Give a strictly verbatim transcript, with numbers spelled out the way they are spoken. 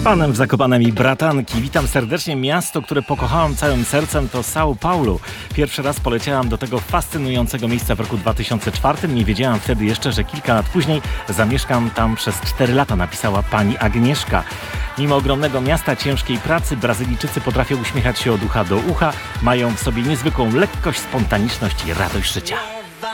Panem w Zakopanem i bratanki. Witam serdecznie. Miasto, które pokochałam całym sercem, to São Paulo. Pierwszy raz poleciałam do tego fascynującego miejsca w roku dwa tysiące czwartym. Nie wiedziałam wtedy jeszcze, że kilka lat później zamieszkam tam przez cztery lata, napisała pani Agnieszka. Mimo ogromnego miasta, ciężkiej pracy, Brazylijczycy potrafią uśmiechać się od ucha do ucha. Mają w sobie niezwykłą lekkość, spontaniczność i radość życia.